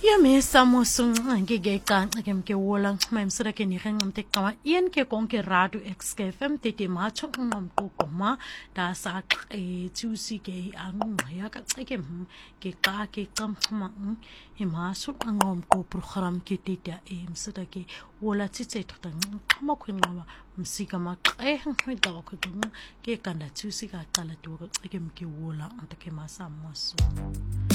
Yami samusung ngike kanxa ke mke wola mamsira ke ni renqamte qama ien ke konke radio XFM tete macho ngomqoqo ma da sa tusi ke angya ka ke ke qa ke qamxma imasu ngomqo program ke tete emsira ke wola tsitse tota qama khwenqaba msika maqe ngqida ke kanda tusi ka qala to ke mke wola ntake masamusu